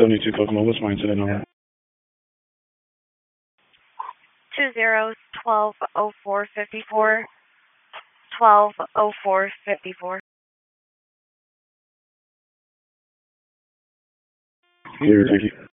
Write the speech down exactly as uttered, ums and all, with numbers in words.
seventy-two Kokomo, what's my incident number? Two zero twelve oh four fifty four twelve oh four fifty four. Here, thank you.